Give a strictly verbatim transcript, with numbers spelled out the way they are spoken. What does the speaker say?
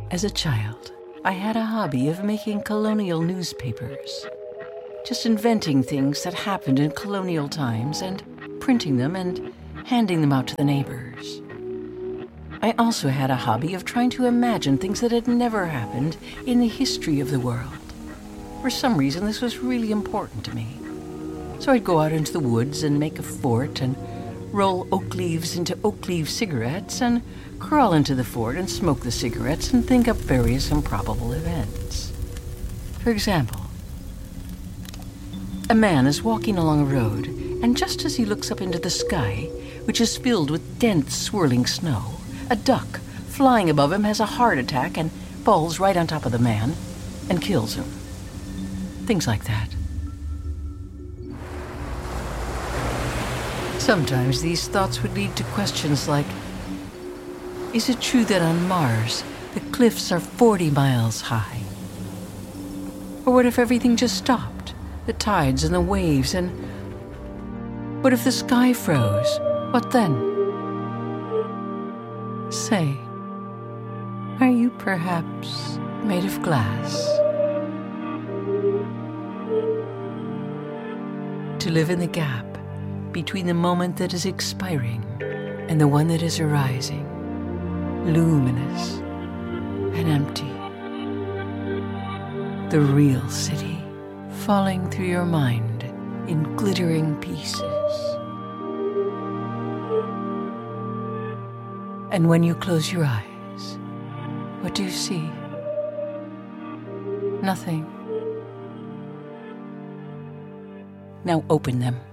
As a child, I had a hobby of making colonial newspapers. Just inventing things that happened in colonial times and printing them and handing them out to the neighbors. I also had a hobby of trying to imagine things that had never happened in the history of the world. For some reason, this was really important to me. So I'd go out into the woods and make a fort and roll oak leaves into oak leaf cigarettes and crawl into the fort and smoke the cigarettes and think up various improbable events. For example, a man is walking along a road, and just as he looks up into the sky, which is filled with dense, swirling snow, a duck flying above him has a heart attack and falls right on top of the man and kills him. Things like that. Sometimes these thoughts would lead to questions like, is it true that on Mars the cliffs are forty miles high? Or what if everything just stopped? The tides and the waves, and what if the sky froze? What then? Say, are you perhaps made of glass? To live in the gap between the moment that is expiring and the one that is arising, luminous and empty. The real city falling through your mind in glittering pieces. And when you close your eyes, what do you see? Nothing. Now open them.